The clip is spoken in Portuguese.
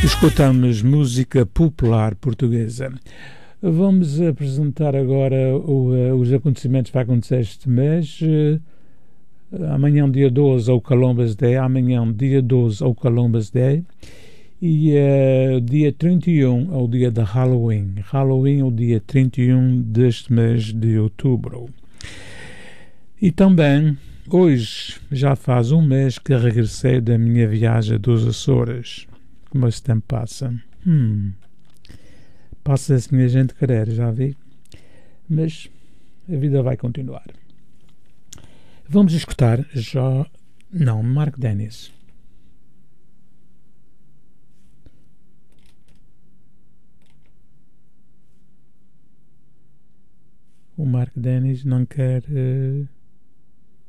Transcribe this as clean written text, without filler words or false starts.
Escutamos música popular portuguesa. Vamos apresentar agora os acontecimentos que vai acontecer este mês. Amanhã, dia 12, é o Columbus Day. Amanhã, dia 12, é o Columbus Day. E dia 31 é o dia de Halloween. Halloween é o dia 31 deste mês de outubro. E também, hoje, já faz um mês que regressei da minha viagem dos Açores. Como esse tempo passa. Passa assim a gente querer, já vi. Mas a vida vai continuar. Vamos escutar Mark Dennis. O Mark Dennis não quer